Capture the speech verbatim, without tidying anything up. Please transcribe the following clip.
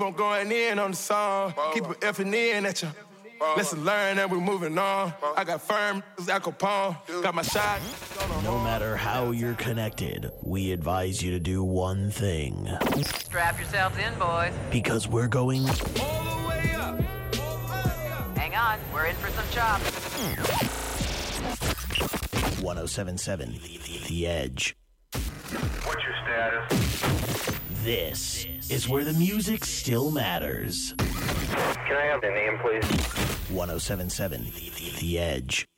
on going in on the song. Keep it effing in at you. Lesson learned and we moving on. I got firm as Al Capone. Got my shot. No matter how you're connected, we advise you to do one thing. Strap yourselves in, boys. Because we're going All the way up. Hang on, we're in for some chops. one oh seven point seven The Edge. What's your status? This is where the music still matters. Can I have the name, please? one oh seven point seven The Edge.